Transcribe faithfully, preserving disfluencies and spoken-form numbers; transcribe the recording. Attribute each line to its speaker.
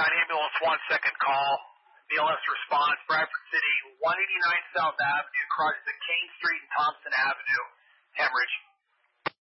Speaker 1: nine ambulance one, second call. B L S response, Bradford City, one eighty-nine South Avenue, crosses the Kane Street and Thompson Avenue, hemorrhage.